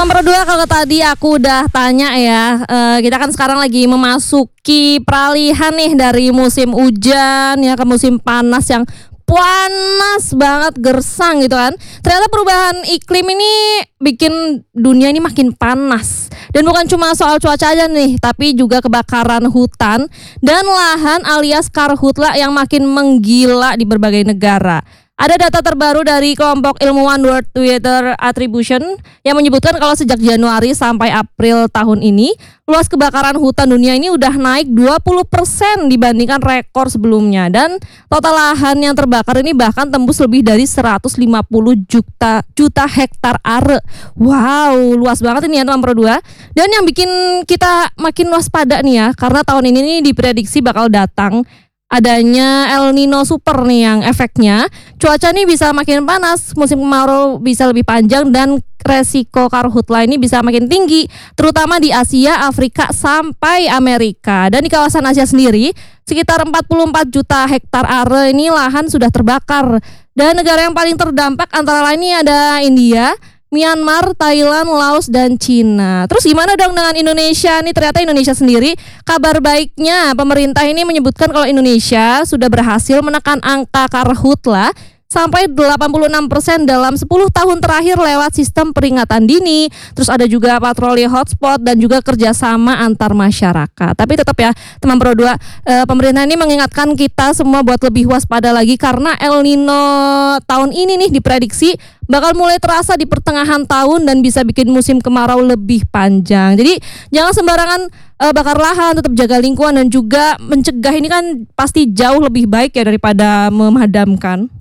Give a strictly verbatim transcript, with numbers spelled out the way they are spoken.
Nomor dua, kalau tadi aku udah tanya ya, uh, kita kan sekarang lagi memasuki peralihan nih dari musim hujan ya ke musim panas yang panas banget, gersang gitu kan. Ternyata perubahan iklim ini bikin dunia ini makin panas. Dan bukan cuma soal cuaca aja nih, tapi juga kebakaran hutan dan lahan alias karhutla yang makin menggila di berbagai negara. Ada data terbaru dari kelompok ilmuwan World Weather Attribution yang menyebutkan kalau sejak Januari sampai April tahun ini, luas kebakaran hutan dunia ini udah naik dua puluh persen dibandingkan rekor sebelumnya. Dan total lahan yang terbakar ini bahkan tembus lebih dari seratus lima puluh juta, juta hektar are. Wow, luas banget ini ya nomor dua. Dan yang bikin kita makin waspada nih ya, karena tahun ini nih diprediksi bakal datang adanya El Nino Super nih yang efeknya cuaca nih bisa makin panas, musim kemarau bisa lebih panjang dan resiko karhutla ini bisa makin tinggi, terutama di Asia, Afrika sampai Amerika. Dan di kawasan Asia sendiri sekitar empat puluh empat juta hektar are ini lahan sudah terbakar. Dan negara yang paling terdampak antara lainnya ada India, Myanmar, Thailand, Laos, dan Cina. Terus gimana dong dengan Indonesia nih? Ternyata Indonesia sendiri, kabar baiknya pemerintah ini menyebutkan kalau Indonesia sudah berhasil menekan angka karhutla sampai delapan puluh enam persen dalam sepuluh tahun terakhir lewat sistem peringatan dini. Terus ada juga patroli hotspot dan juga kerjasama antar masyarakat. Tapi tetap ya teman Pro dua, eh, pemerintah ini mengingatkan kita semua buat lebih waspada lagi karena El Nino tahun ini nih diprediksi bakal mulai terasa di pertengahan tahun dan bisa bikin musim kemarau lebih panjang. Jadi jangan sembarangan uh, bakar lahan, tetap jaga lingkungan dan juga mencegah ini kan pasti jauh lebih baik ya daripada memadamkan.